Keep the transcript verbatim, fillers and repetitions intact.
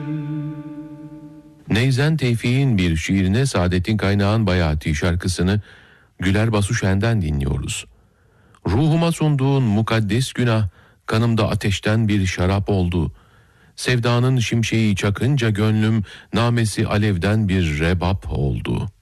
Neyzen Tevfik'in bir şiirine Saadettin Kaynağ'ın Bayati şarkısını Güler Basuşen'den dinliyoruz. Ruhuma sunduğun mukaddes günah, kanımda ateşten bir şarap oldu. Sevdanın şimşeği çakınca gönlüm, namesi alevden bir rebap oldu.